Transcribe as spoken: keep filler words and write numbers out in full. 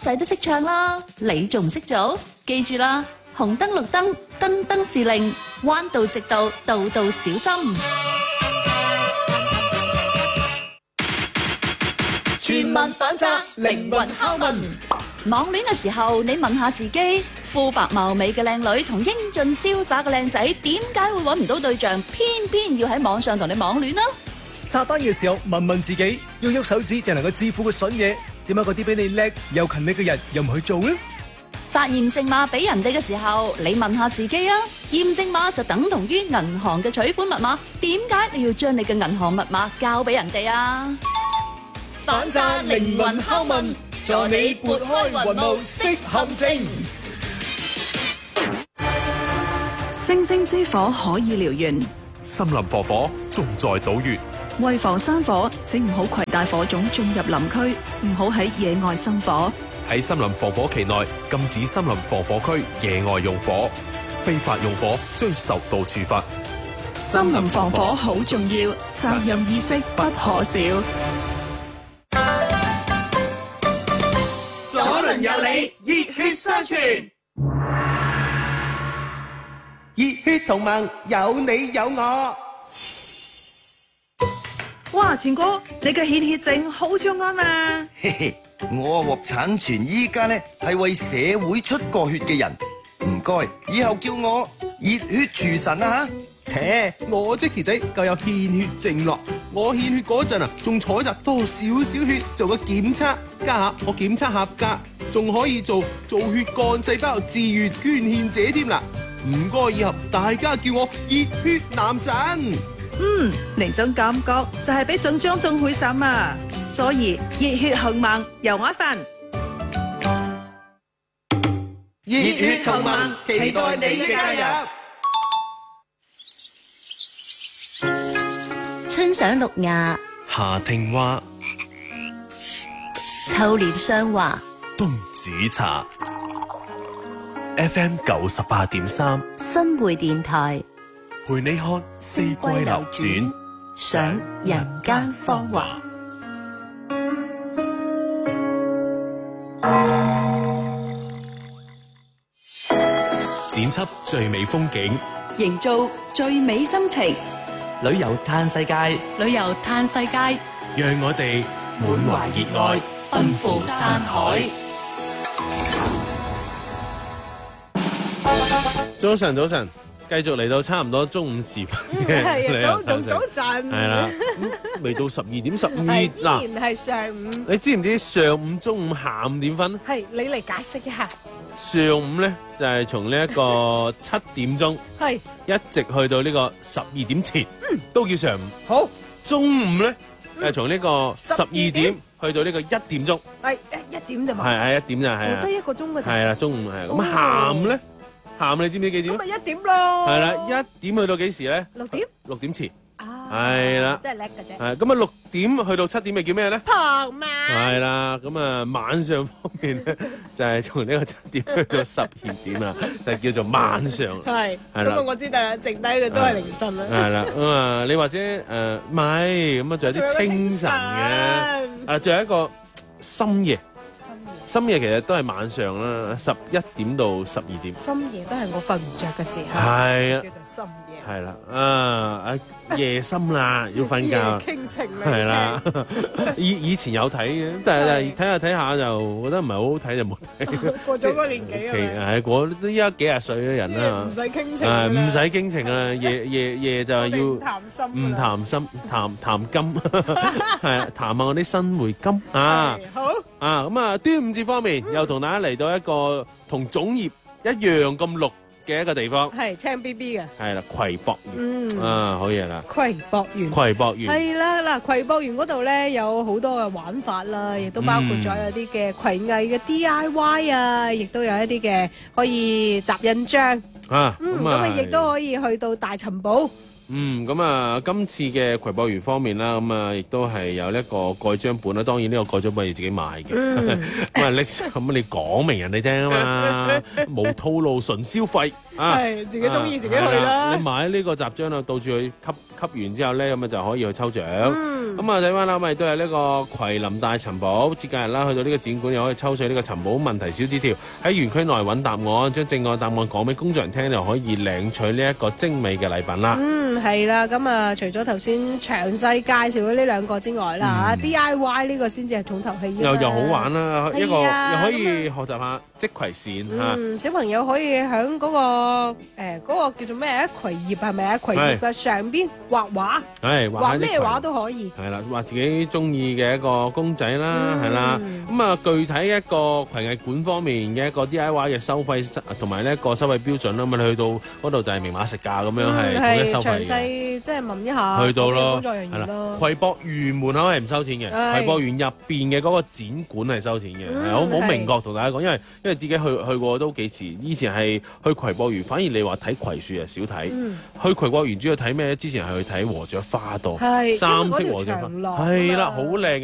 仔都識唱啦，你仲唔識做？記住啦，紅燈綠燈，燈燈是令，彎道直道，道道小心。 全民反責，靈魂拷問。 網戀嘅時候，你問下自己，膚白貌美嘅靚女同英俊瀟灑嘅靚仔，點解會揾唔到對象，偏偏要喺網上同你網戀呢？ 刷單嘅時候問問自己，要喐手指就能夠致富嘅筍嘢，點解嗰啲比你叻又勤力嘅人又唔去做呢？ 發驗證碼俾人哋嘅時候，你問下自己啊，驗證碼就等同於銀行嘅取款密碼，點解你要將你嘅銀行密碼交俾人哋啊？ 反詐靈魂拷問，助你撥開雲霧識陷阱。 星星之火可以燎原， 森林火火仲在倒穴。 為防山火，請唔好攜帶火種進入林區，唔好喺野外生火。 喺森林防火期內，禁止森林防火區野外用火，非法用火將受到處罰。 森林防火好重要，責任意識不可少。 左鄰右里，熱血相傳。 熱血同盟，有你有我。 哇，錢哥，你嘅顯血症好長安啊！ 嘿嘿，我獲產傳依家咧係為社會出過血嘅人，唔該，以後叫我熱血廚神啊！ 切，我 Jackie 仔夠有獻血症咯。我獻血嗰陣啊，仲採集多少少血做個檢測，家下我檢測合格，仲可以做做血幹細胞自願捐獻者添啦。唔該，以後大家叫我熱血男神。 嗯，呢種感覺就係比準將仲開心啊！所以熱血同盟由我一份。 熱血同盟，期待你嘅加入。 春賞綠芽， 夏聽蛙， 秋獵霜華， 冬煮茶。F M 九十八點三， 新會電台， 陪你看四季流轉， 賞人間芳華。 剪輯最美風景， 營造最美心情， 旅遊嘆世界， 旅遊嘆世界， 讓我哋滿懷熱愛，奔赴山海。 早晨，早晨，繼續嚟到差唔多中午時分嘅， 係啊，早早早晨， 係啦，未到十二點十五嗱， 依然係上午。 你知唔知上午、中午、下午點分？ 係你嚟解釋一下。 上午咧就係從呢一個七點鐘， 係一直去到呢個十二點前， 嗯， 都叫上午。 好， 中午咧係從呢個十二點去到呢個一點鐘， 係一一點就嘛， 係係一點就係啊， 得一個鐘嘅咋， 係啦，中午係咁下午咧。下午你知唔知幾點？ 咁咪一點咯。 係啦，一點去到幾時咧？ 六點。 六點前。 啊。 係啦。 真係叻嘅啫。 係咁啊，六點去到七點咪叫咩咧？ 傍晚。 係啦，咁啊晚上方面咧就係從呢個七點去到十二點啦，就叫做晚上。 係。 係啦。 咁啊，我知道啦，剩低嘅都係凌晨啦。 係啦，咁啊，你或者誒唔係，咁啊仲有啲清晨嘅，啊仲有一個深夜。深夜其實都係晚上啦，十一點到十二點。 深夜都係我瞓唔着嘅時候。 係啊， 叫做深夜。 係啦，啊，夜深啦，要瞓覺。 夜傾情啦。 係啦，以以前有睇嘅，但係睇下睇下就覺得唔係好好睇就冇睇。 過咗個年紀啊。 係過都依家幾廿歲嘅人啦。 唔使傾情。 係唔使傾情啦，夜夜夜就係要唔談心，唔談心，談談金，係談下我啲新回金啊。 好。 啊，咁啊，端午節方面、嗯、又同大家嚟到一個同粽葉一樣咁綠嘅一個地方， 係青 B B 嘅， 係啦，葵博園， 嗯， 啊，好嘢啦， 葵博園， 葵博園， 係啦，嗱，葵博園嗰度咧有好多嘅玩法啦，亦都包括咗有啲嘅葵藝嘅 D I Y 啊，亦都有一啲嘅可以集印章， 啊， 嗯，咁啊，亦都可以去到大尋寶。 嗯，咁啊，今次嘅葵博園方面啦，咁啊，亦都係有呢一個蓋章本啦。當然呢個蓋章本係自己買嘅，咁啊拎咁你講明人哋聽啊嘛，冇套路純消費啊， 係自己中意自己去啦。 你買呢個集章啦，到處去吸吸完之後咧，咁啊就可以去抽獎。 咁啊睇翻啦，咁亦都係呢個葵林大尋寶節假日啦，去到呢個展館又可以抽取呢個尋寶問題小紙條，喺園區內揾答案，將正確答案講俾工作人員聽，就可以領取呢一個精美嘅禮品啦。 嗯，係啦，咁啊，除咗頭先詳細介紹咗呢兩個之外啦，嚇 D I Y 呢個先至係重頭戲。 又又好玩啦，一個啊又可以學習下織葵線嚇。 嗯，小朋友可以喺嗰個誒嗰個叫做咩啊？葵葉係咪啊？葵葉嘅上邊畫畫， 係畫咩畫都可以。 係啦，畫自己中意嘅一個公仔啦，係啦。咁啊，具體一個葵藝館方面嘅一個 D I Y 嘅收費同埋呢一個收費標準啦，咁啊去到嗰度就係明碼實價咁樣係統一收費嘅。 詳細即係問一下去到咯， 工作人員咯。 葵博園門口係唔收錢嘅，葵博園入邊嘅嗰個展館係收錢嘅，係好好明確同大家講，因為因為自己去去過都幾次，以前係去葵博園，反而你話睇葵樹啊少睇， 嗯、 去葵博園主要睇咩？之前係去睇禾雀花道， 三色禾雀花，係啦，好靚。